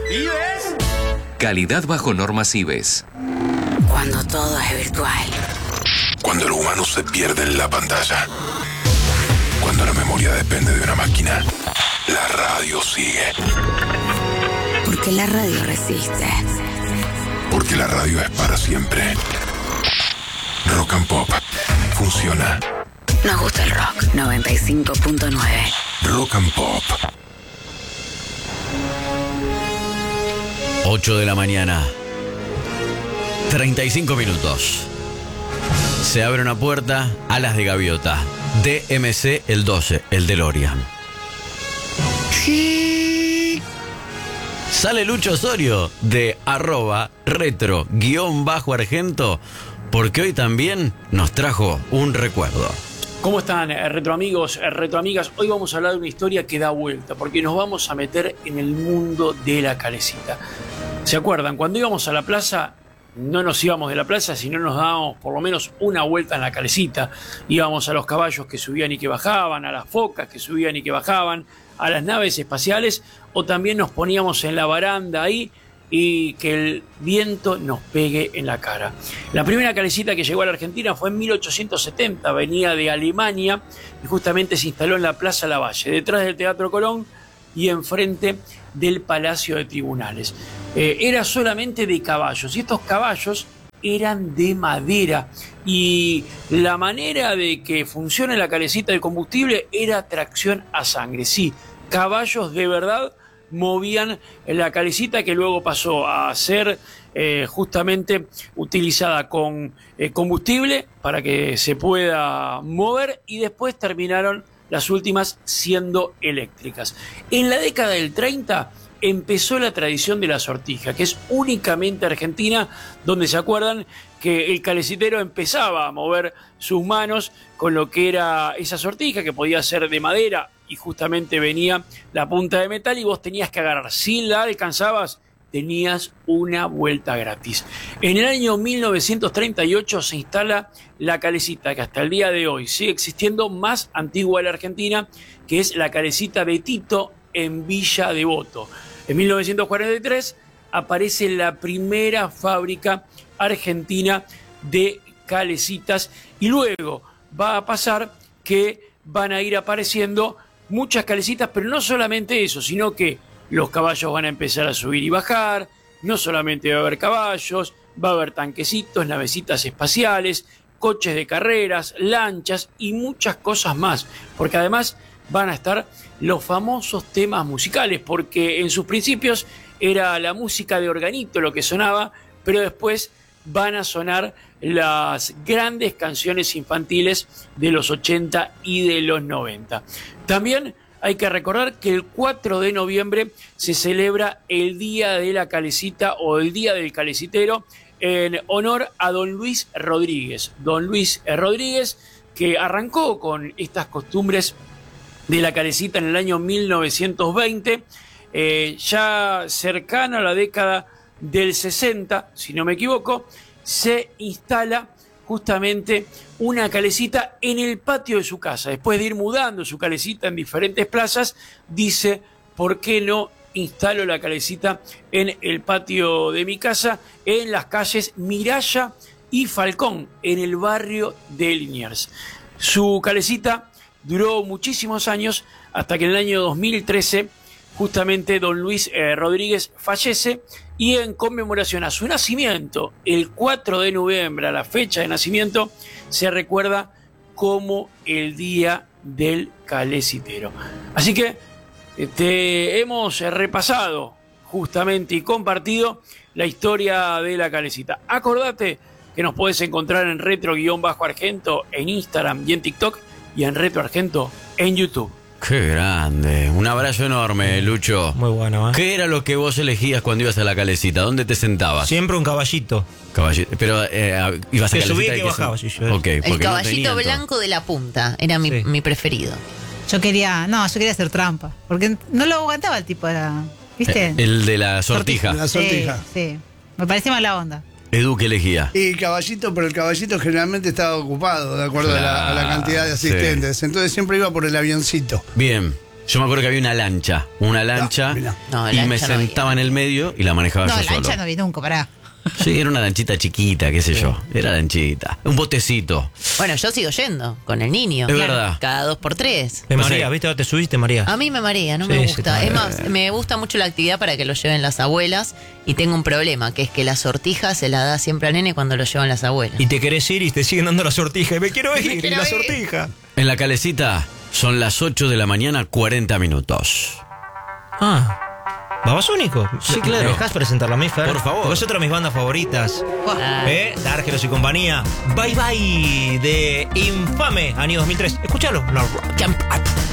¿Vives? Calidad bajo normas IBES. Cuando todo es virtual. Cuando el humano se pierde en la pantalla. Cuando la memoria depende de una máquina. La radio sigue. Porque la radio resiste. Porque la radio es para siempre. Rock and Pop. Funciona. Nos gusta el rock. 95.9. Rock and Pop. 8 de la mañana. 35 minutos. Se abre una puerta, alas de gaviota. DMC el 12, el DeLorean. Sale Lucho Osorio de @retro_argento, porque hoy también nos trajo un recuerdo. ¿Cómo están, retroamigos, retroamigas? Hoy vamos a hablar de una historia que da vuelta, porque nos vamos a meter en el mundo de la calecita. ¿Se acuerdan? Cuando íbamos a la plaza, no nos íbamos de la plaza, sino nos dábamos por lo menos una vuelta en la calecita. Íbamos a los caballos que subían y que bajaban, a las focas que subían y que bajaban, a las naves espaciales, o también nos poníamos en la baranda ahí y que el viento nos pegue en la cara. La primera calecita que llegó a la Argentina fue en 1870, venía de Alemania y justamente se instaló en la Plaza Lavalle, detrás del Teatro Colón y enfrente del Palacio de Tribunales. Era solamente de caballos y estos caballos eran de madera y la manera de que funcione la calecita de combustible era tracción a sangre. Sí, caballos de verdad movían la calecita, que luego pasó a ser justamente utilizada con combustible para que se pueda mover, y después terminaron las últimas siendo eléctricas. En la década del 30 empezó la tradición de la sortija, que es únicamente argentina, donde se acuerdan que el calecitero empezaba a mover sus manos con lo que era esa sortija, que podía ser de madera y justamente venía la punta de metal y vos tenías que agarrar. Si la alcanzabas, tenías una vuelta gratis. En el año 1938 se instala la calecita, que hasta el día de hoy sigue existiendo, más antigua de la Argentina, que es la calecita de Tito en Villa Devoto. En 1943 aparece la primera fábrica argentina de calecitas y luego va a pasar que van a ir apareciendo muchas calecitas, pero no solamente eso, sino que los caballos van a empezar a subir y bajar, no solamente va a haber caballos, va a haber tanquecitos, navecitas espaciales, coches de carreras, lanchas y muchas cosas más, porque además van a estar los famosos temas musicales, porque en sus principios era la música de organito lo que sonaba, pero después van a sonar las grandes canciones infantiles de los 80 y de los 90. También hay que recordar que el 4 de noviembre se celebra el Día de la Calecita o el Día del Calecitero en honor a don Luis Rodríguez. Don Luis Rodríguez, que arrancó con estas costumbres de la calecita en el año 1920, ya cercano a la década del 60, si no me equivoco, se instala justamente una calecita en el patio de su casa. Después de ir mudando su calecita en diferentes plazas, dice, ¿por qué no instalo la calecita en el patio de mi casa, en las calles Miralla y Falcón, en el barrio de Liniers? Su calecita duró muchísimos años hasta que en el año 2013 justamente don Luis Rodríguez fallece, y en conmemoración a su nacimiento, el 4 de noviembre, a la fecha de nacimiento, se recuerda como el Día del Calecitero. Así que te hemos repasado justamente y compartido la historia de la calecita. Acordate que nos podés encontrar en retro_argento en Instagram y en TikTok, y en Retro Argento en YouTube. Qué grande. Un abrazo enorme, Lucho. Muy bueno, ¿eh? ¿Qué era lo que vos elegías cuando ibas a la calecita? ¿Dónde te sentabas? Siempre un caballito. Caballito. Pero ibas a Que calecita subía y que que bajaba. son... Sí, yo. Okay, El porque caballito no tenían blanco de la punta era Sí. mi preferido. Yo quería hacer trampa, porque no lo aguantaba el tipo, ¿viste? El de la sortija. La sortija. Sí. Me parecía mala onda. Edu, ¿qué elegía? Y caballito, pero el caballito generalmente estaba ocupado, de acuerdo Claro, a la cantidad de asistentes. sí. Entonces siempre iba por el avioncito. Bien. Yo me acuerdo que había una lancha mirá. No, y lancha me no sentaba en el medio y la manejaba No, yo la solo. ancha no vi nunca, pará. Sí, era una lanchita chiquita, qué sé yo. Era lanchita. Un botecito. Bueno, yo sigo yendo con el niño. Es verdad. Cada 2x3. Me No sé. marea, ¿viste? Ahora te subiste, María. A mí me marea, no Sí, me sí, gusta. te Es marea. más, me gusta mucho la actividad para que lo lleven las abuelas y tengo un problema, que es que la sortija se la da siempre al nene cuando lo llevan las abuelas. Y te querés ir y te siguen dando la sortija. Y me quiero ir, y quiero la ir. sortija. En la calecita son las 8 de la mañana, 40 minutos. Ah. ¿Babasónico? Sí, claro. ¿Me dejás presentarla a mí, Fer? Por favor. Porque es otra de mis bandas favoritas. Ah. De Argelos y compañía. Bye Bye, de Infame, año 2003. Escúchalo. No, Jump Up.